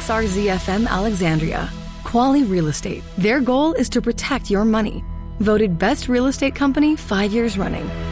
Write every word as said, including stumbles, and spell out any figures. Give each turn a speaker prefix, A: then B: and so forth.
A: X R Z F M Alexandria. Quali Real Estate. Their goal is to protect your money. Voted Best Real Estate Company five years running.